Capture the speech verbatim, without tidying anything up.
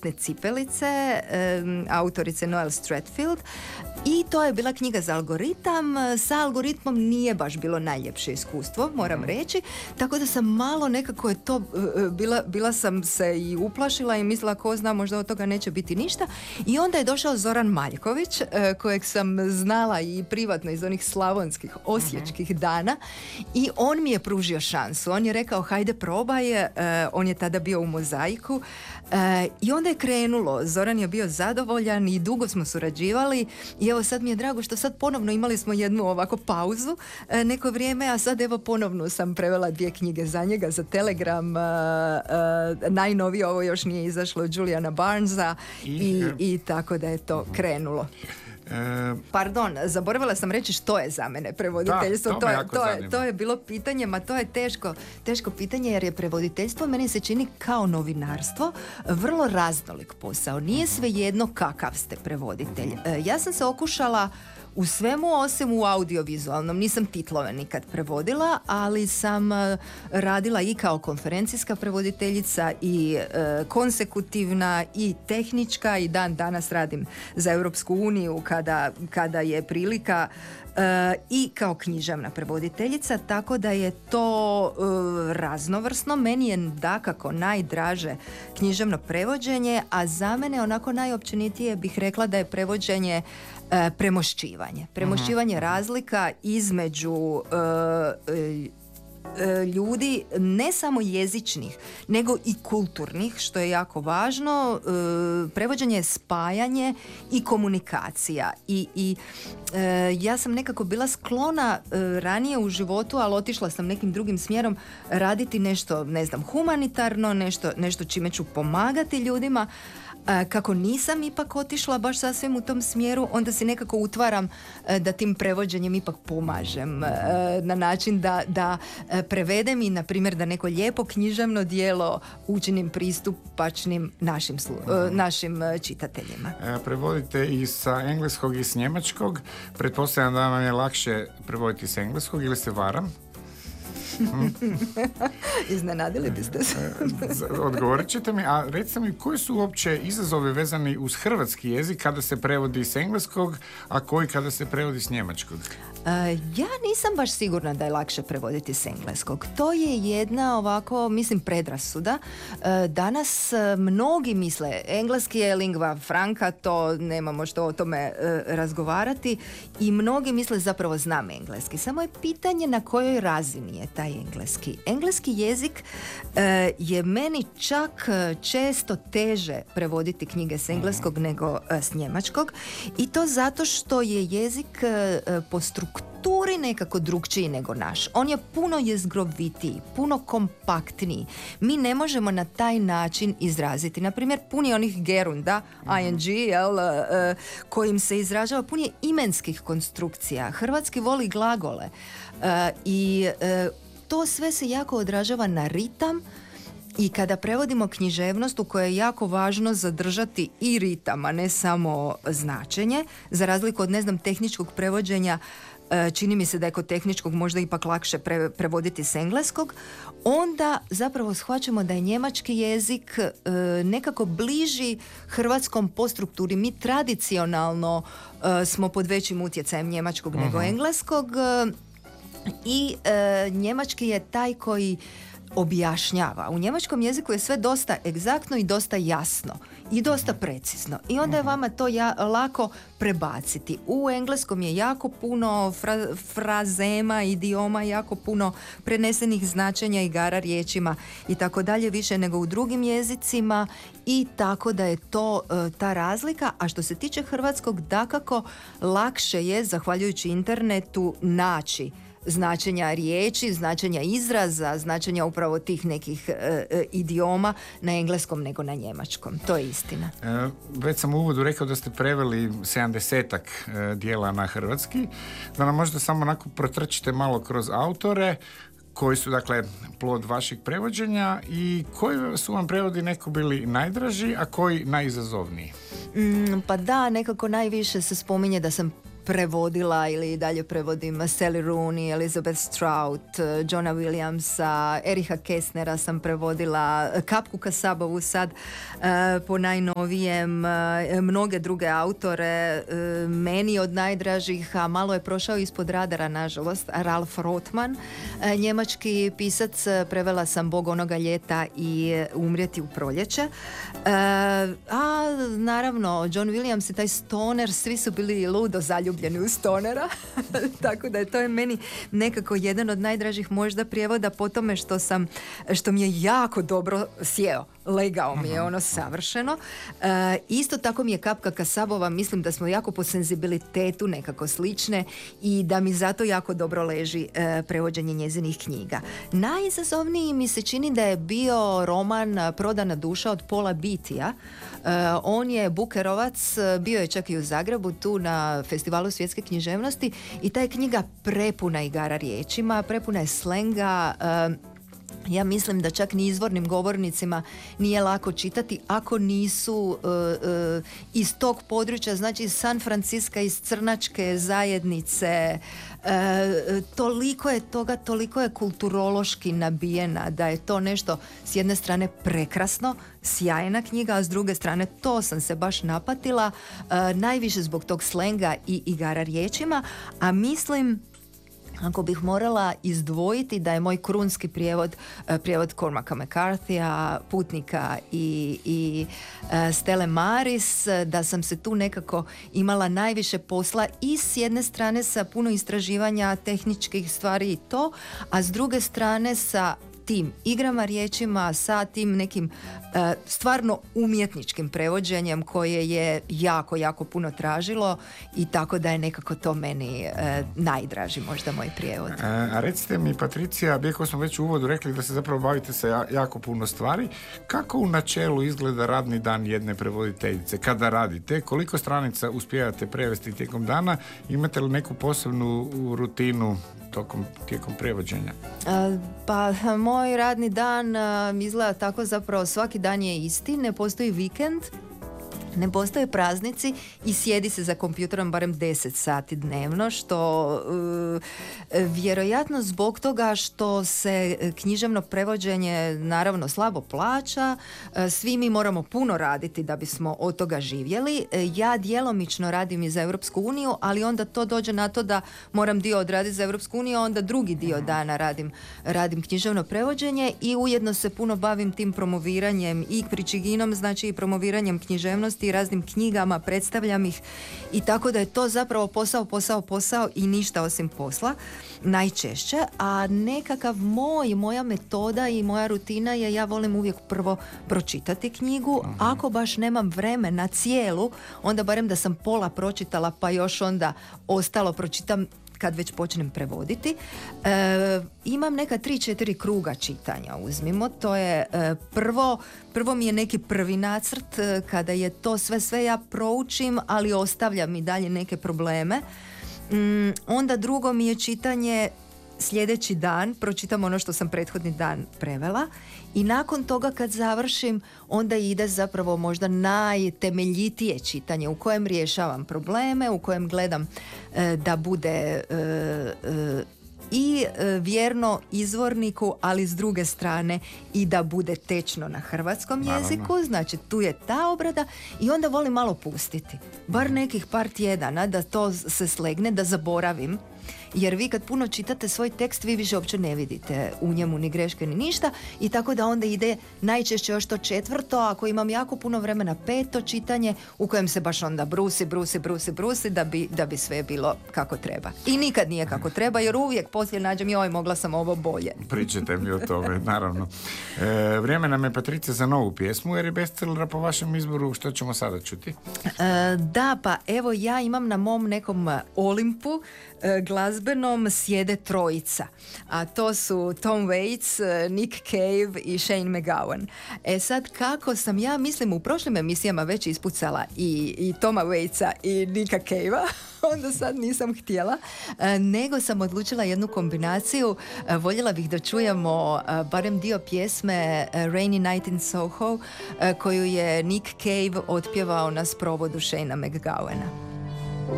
Mesne cipelice, um, autorice Noel Stratfield, i to je bila knjiga za algoritam. Sa algoritmom nije baš bilo najljepše iskustvo, moram reći, tako da sam malo nekako je to, bila, bila sam se i uplašila i mislila ko zna, možda od toga neće biti ništa. I onda je došao Zoran Maljković, kojeg sam znala i privatno iz onih slavonskih, osječkih dana, i on mi je pružio šansu. On je rekao hajde probaj, on je tada bio u Mozaiku, i onda je krenulo. Zoran je bio zadovoljan i dugo smo surađivali i evo sad mi je drago što sad ponovno imali smo jednu ovako pauzu neko vrijeme, a sad evo ponovno sam prevela dvije knjige za njega, za Telegram, uh, uh, najnovije, ovo još nije izašlo, Juliana Barnesa, i, i, i tako da je to krenulo. E... Pardon, zaboravila sam reći što je za mene prevoditeljstvo. Da, to, to, je, to, je, to je bilo pitanje, ma to je teško, teško pitanje, jer je prevoditeljstvo meni se čini kao novinarstvo vrlo raznolik posao. Nije svejedno kakav ste prevoditelj. E, ja sam se okušala u svemu osim u audiovizualnom. Nisam titlove nikad prevodila, ali sam uh, radila i kao konferencijska prevoditeljica i uh, konsekutivna i tehnička, i dan danas radim za Europsku uniju kada, kada je prilika, uh, i kao književna prevoditeljica, tako da je to uh, raznovrsno. Meni je dakako najdraže književno prevođenje, a za mene onako najopćenitije bih rekla da je prevođenje E, premošćivanje. Premošćivanje razlika između e, e, ljudi, ne samo jezičnih, nego i kulturnih, što je jako važno. E, prevođenje je spajanje i komunikacija. I, i e, ja sam nekako bila sklona e, ranije u životu, ali otišla sam nekim drugim smjerom, raditi nešto, ne znam, humanitarno, nešto, nešto čime ću pomagati ljudima. Kako nisam ipak otišla baš sasvim u tom smjeru, onda si nekako utvaram da tim prevođenjem ipak pomažem na način da, da prevedem i, na primjer, da neko lijepo književno djelo učinim pristupačnim našim, slu, našim čitateljima. E, prevodite i sa engleskog i s njemačkog. Pretpostavljam da vam je lakše prevoditi s engleskog, ili se varam? Iznenadili biste se. Odgovorit ćete mi, a recite mi koji su uopće izazovi vezani uz hrvatski jezik kada se prevodi s engleskog, a koji kada se prevodi s njemačkog? Uh, ja nisam baš sigurna da je lakše prevoditi s engleskog. To je jedna ovako, mislim, predrasuda. Uh, danas uh, mnogi misle, engleski je lingva franca, to nemamo što o tome uh, razgovarati, i mnogi misle zapravo znam engleski. Samo je pitanje na kojoj razini je taj engleski. Engleski jezik uh, je meni čak uh, često teže prevoditi knjige s engleskog nego uh, s njemačkog, i to zato što je jezik uh, po strukturi nekako drukčiji nego naš. On je puno jezgrovitiji, puno kompaktniji. Mi ne možemo na taj način izraziti. Na primjer, pun je onih gerunda, ing, jel, uh, kojim se izražava, pun je imenskih konstrukcija. Hrvatski voli glagole. Uh, I uh, to sve se jako odražava na ritam. I kada prevodimo književnost, u kojoj je jako važno zadržati i ritam, a ne samo značenje, za razliku od, ne znam, tehničkog prevođenja, čini mi se da je kod tehničkog možda ipak lakše pre, prevoditi s engleskog, onda zapravo shvaćamo da je njemački jezik e, nekako bliži hrvatskom po strukturi. Mi tradicionalno e, smo pod većim utjecajem njemačkog uh-huh. nego engleskog, e, i e, njemački je taj koji objašnjava. U njemačkom jeziku je sve dosta egzaktno i dosta jasno i dosta precizno. I onda je vama to ja, lako prebaciti. U engleskom je jako puno fra, frazema, idioma, jako puno prenesenih značenja, igara riječima i tako dalje, više nego u drugim jezicima, i tako da je to uh, ta razlika. A što se tiče hrvatskog, dakako lakše je, zahvaljujući internetu, naći značenja riječi, značenja izraza, značenja upravo tih nekih e, e, idioma na engleskom nego na njemačkom. To je istina. E, već sam u uvodu rekao da ste preveli sedamdesetak e, dijela na hrvatski. Da nam možda samo onako protrčite malo kroz autore koji su, dakle, plod vašeg prevođenja, i koji su vam prevodi neko bili najdraži, a koji najizazovniji? Mm, pa da, nekako najviše se spominje da sam prevodila ili i dalje prevodim Sally Rooney, Elizabeth Strout, Johna Williamsa, Ericha Kessnera sam prevodila, Kapku Kasabovu sad po najnovijem, mnoge druge autore, meni od najdražih, a malo je prošao ispod radara nažalost, Ralf Rothman, njemački pisac, prevela sam Bog onoga ljeta i Umrijeti u proljeće. A naravno John Williams i taj stoner, svi su bili ludo zaljubljeni u stonera, tako da je to je meni nekako jedan od najdražih možda prijevoda po tome što sam, što mi je jako dobro sjeo. Legao mi je ono savršeno. E, isto tako mi je Kapka Kasabova, mislim da smo jako po senzibilitetu nekako slične i da mi zato jako dobro leži e, prevođenje njezinih knjiga. Najizazovniji mi se čini da je bio roman Prodana duša od Paula Beattija. E, on je bukerovac, bio je čak i u Zagrebu tu na Festivalu svjetske književnosti i ta je knjiga prepuna igara riječima, prepuna je slenga. E, Ja mislim da čak ni izvornim govornicima nije lako čitati ako nisu uh, uh, iz tog područja, znači iz San Franciska, iz crnačke zajednice. Uh, toliko je toga, toliko je kulturološki nabijena da je to nešto s jedne strane prekrasno, sjajna knjiga, a s druge strane to sam se baš napatila, uh, najviše zbog tog slenga i igara riječima, a mislim ako bih morala izdvojiti da je moj krunski prijevod, prijevod Cormaca McCarthyja, Putnika i, i uh, Stelle Maris, da sam se tu nekako imala najviše posla i s jedne strane sa puno istraživanja tehničkih stvari i to, a s druge strane sa tim igrama riječima, sa tim nekim uh, stvarno umjetničkim prevođenjem koje je jako, jako puno tražilo i tako da je nekako to meni uh, najdraži možda moj prijevod. A, a recite mi, Patricija, iako smo već u uvodu rekli da se zapravo bavite sa jako puno stvari, kako u načelu izgleda radni dan jedne prevoditeljice? Kada radite, koliko stranica uspijevate prevesti tijekom dana? Imate li neku posebnu rutinu tokom, tijekom prevođenja? Uh, pa moj radni dan uh, izgleda tako, zapravo svaki dan je isti, ne postoji vikend, ne postoje praznici i sjedi se za kompjuterom barem deset sati dnevno, što uh, vjerojatno zbog toga što se književno prevođenje naravno slabo plaća, uh, svi mi moramo puno raditi da bismo od toga živjeli. Uh, ja djelomično radim i za Europsku uniju, ali onda to dođe na to da moram dio odraditi za Europsku uniju, a onda drugi dio dana radim, radim književno prevođenje i ujedno se puno bavim tim promoviranjem i Pričiginom, znači i promoviranjem književnosti i raznim knjigama, predstavljam ih i tako da je to zapravo posao, posao, posao i ništa osim posla najčešće, a nekakav moj, moja metoda i moja rutina je ja volim uvijek prvo pročitati knjigu, ako baš nemam vremena cijelu, onda barem da sam pola pročitala pa još onda ostalo pročitam kad već počnem prevoditi. E, imam neka tri četiri kruga čitanja, uzmimo. To je e, prvo, prvo mi je neki prvi nacrt, e, kada je to sve, sve ja proučim, ali ostavljam i dalje neke probleme. Mm, onda drugo mi je čitanje sljedeći dan, pročitam ono što sam prethodni dan prevela i nakon toga kad završim onda ide zapravo možda najtemeljitije čitanje u kojem rješavam probleme, u kojem gledam e, da bude e, e, i e, vjerno izvorniku, ali s druge strane i da bude tečno na hrvatskom jeziku. Naravno. Znači tu je ta obrada i onda volim malo pustiti. Bar nekih par tjedana da to se slegne, da zaboravim. Jer vi kad puno čitate svoj tekst, vi više uopće ne vidite u njemu ni greške ni ništa i tako da onda ide najčešće još to četvrto, ako imam jako puno vremena, peto čitanje u kojem se baš onda brusi, brusi, brusi, brusi da bi, da bi sve bilo kako treba. I nikad nije kako treba jer uvijek poslije nađem joj, mogla sam ovo bolje. Pričajte mi o tome, naravno. E, vrijeme nam je, Patricija, za novu pjesmu jer je bestsellera po vašem izboru. Što ćemo sada čuti? E, da, pa evo ja imam na mom nekom Olimpu e, glazbenom sjede trojica, a to su Tom Waits, Nick Cave i Shane McGowan. E sad, kako sam ja, mislim, u prošlim emisijama već ispucala i, i Toma Waitsa i Nicka Cavea, onda sad nisam htjela, e, nego sam odlučila jednu kombinaciju. E, voljela bih da čujemo e, barem dio pjesme e, Rainy Night in Soho, e, koju je Nick Cave otpjevao na sprovodu Shanea McGowana.